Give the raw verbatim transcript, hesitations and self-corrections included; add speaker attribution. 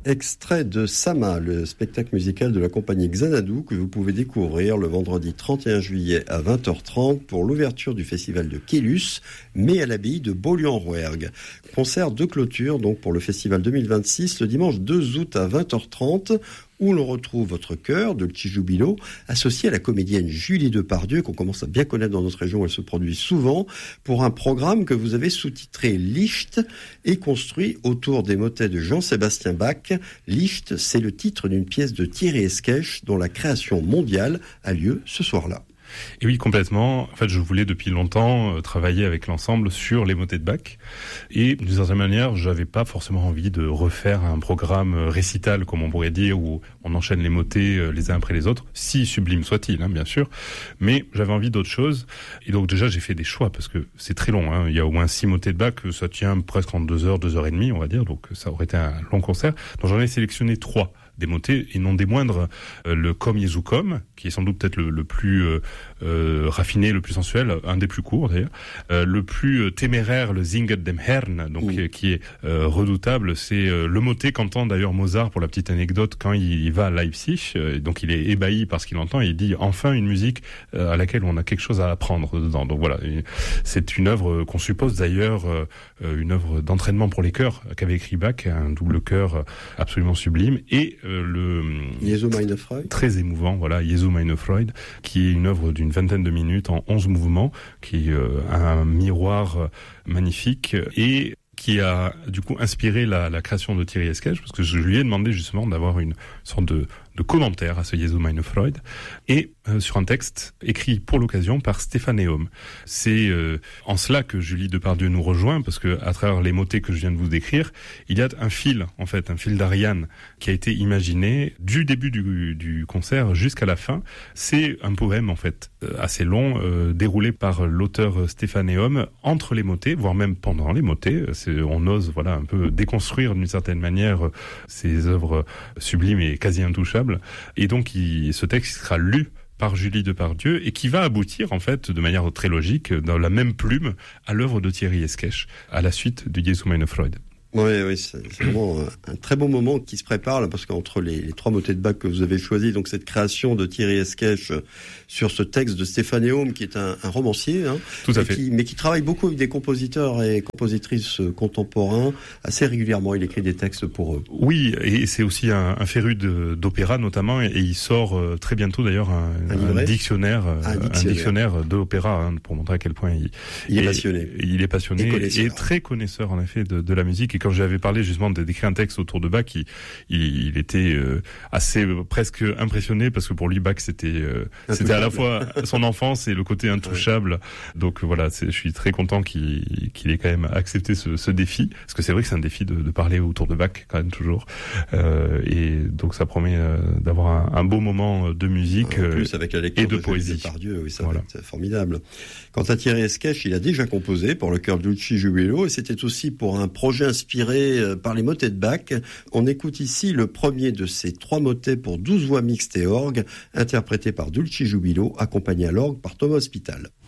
Speaker 1: Extrait de Sama, le spectacle musical de la compagnie Xanadu que vous pouvez découvrir le vendredi trente et un juillet à vingt heures trente pour l'ouverture du festival de Kélus, mais à l'abbaye de Beaulieu-en-Rouergue. Concert de clôture donc pour le festival deux mille vingt-six le dimanche deux août à vingt heures trente où l'on retrouve votre chœur de Dulci Jubilo associé à la comédienne Julie Depardieu qu'on commence à bien connaître dans notre région, elle se produit souvent pour un programme que vous avez sous-titré Licht et construit autour des motets de Jean-Sébastien Bach. Licht, c'est le titre d'une pièce de Thierry Esquèche dont la création mondiale a lieu ce soir-là.
Speaker 2: Et oui, complètement. En fait, je voulais depuis longtemps euh, travailler avec l'ensemble sur les motets de Bach. Et d'une certaine manière, j'avais pas forcément envie de refaire un programme récital, comme on pourrait dire, où on enchaîne les motets euh, les uns après les autres, si sublime soit-il, hein, bien sûr. Mais j'avais envie d'autre chose. Et donc déjà, j'ai fait des choix, parce que c'est très long. Hein. Il y a au moins six motets de Bach, ça tient presque en deux heures, deux heures et demie, on va dire. Donc ça aurait été un long concert. Donc j'en ai sélectionné trois. Des motets, et non des moindres, euh, le Komm Jesu Komm, qui est sans doute peut-être le, le plus euh, euh, raffiné, le plus sensuel, un des plus courts d'ailleurs, euh, le plus euh, téméraire, le Singet dem Herrn, donc mmh. euh, qui est euh, redoutable, c'est euh, le motet qu'entend d'ailleurs Mozart, pour la petite anecdote, quand il, il va à Leipzig, euh, donc il est ébahi par ce qu'il entend, et il dit enfin une musique euh, à laquelle on a quelque chose à apprendre dedans. Donc voilà, c'est une œuvre qu'on suppose d'ailleurs, euh, une œuvre d'entraînement pour les chœurs qu'avait écrit Bach, un double chœur absolument sublime, et euh, le
Speaker 1: Jesu meine Freude,
Speaker 2: très émouvant, voilà, Jesu meine Freude, qui est une œuvre d'une vingtaine de minutes en onze mouvements, qui est euh, un miroir magnifique et qui a du coup inspiré la, la création de Thierry Esquèche, parce que je lui ai demandé justement d'avoir une sorte de, de commentaire à ce Jesu meine Freude, et euh, sur un texte écrit pour l'occasion par Stéphane Héaume. C'est euh, en cela que Julie Depardieu nous rejoint, parce que à travers les motets que je viens de vous décrire, il y a un fil, en fait, un fil d'Ariane qui a été imaginé du début du, du concert jusqu'à la fin. C'est un poème, en fait, assez long, euh, déroulé par l'auteur Stéphane Héaume entre les motets, voire même pendant les motets. C'est, on ose, voilà, un peu déconstruire d'une certaine manière ces œuvres sublimes et quasi intouchables. Et donc, il, ce texte sera lu par Julie Depardieu et qui va aboutir en fait de manière très logique dans la même plume à l'œuvre de Thierry Esquèche à la suite du Jesu meine Freude.
Speaker 1: Oui, oui, c'est, c'est vraiment un, un très bon moment qui se prépare là, parce qu'entre les, les trois motets de Bach que vous avez choisis, donc cette création de Thierry Esquèche sur ce texte de Stéphane Héaume, qui est un, un romancier, hein,
Speaker 2: tout à fait,
Speaker 1: qui, mais qui travaille beaucoup avec des compositeurs et compositrices contemporains assez régulièrement. Il écrit des textes pour eux.
Speaker 2: Oui, et c'est aussi un, un féru de, d'opéra notamment, et il sort euh, très bientôt d'ailleurs un, un, un, dictionnaire, un, un dictionnaire, un dictionnaire de l'opéra, hein, pour montrer à quel point il,
Speaker 1: il est, est passionné.
Speaker 2: Il est passionné et, et très connaisseur en effet de, de la musique. Et quand j'avais parlé justement d'écrire un texte autour de Bach, il, il, il était euh, assez euh, presque impressionné, parce que pour lui Bach c'était euh, c'était à la fois son enfance et le côté intouchable. Ouais. Donc voilà, c'est, je suis très content qu'il, qu'il ait quand même accepté ce, ce défi, parce que c'est vrai que c'est un défi de, de parler autour de Bach quand même toujours. Euh, et donc ça promet euh, d'avoir un, un beau moment de musique
Speaker 1: en plus, avec la lecture
Speaker 2: et de, de
Speaker 1: poésie. Depardieu, oui, ça voilà. va être formidable. Quant à Thierry Esquèche, il a déjà composé pour le chœur Dulci Jubilo, et c'était aussi pour un projet inspiré par les motets de Bach. On écoute ici le premier de ces trois motets pour douze voix mixtes et orgue, interprété par Dulci Jubilo, accompagné à l'orgue par Thomas Hospital.